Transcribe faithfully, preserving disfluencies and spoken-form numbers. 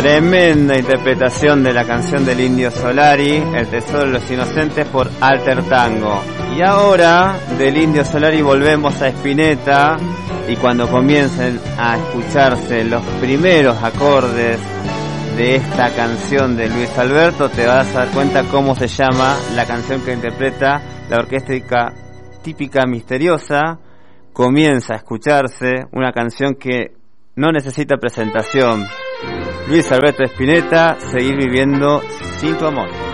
Tremenda interpretación de la canción del Indio Solari, El Tesoro de los Inocentes, por Alter Tango. Y ahora del Indio Solari volvemos a Spinetta, y cuando comiencen a escucharse los primeros acordes de esta canción de Luis Alberto, te vas a dar cuenta cómo se llama la canción que interpreta la orquesta típica misteriosa. Comienza a escucharse una canción que no necesita presentación. Luis Alberto Spinetta, Seguir viviendo sin tu amor.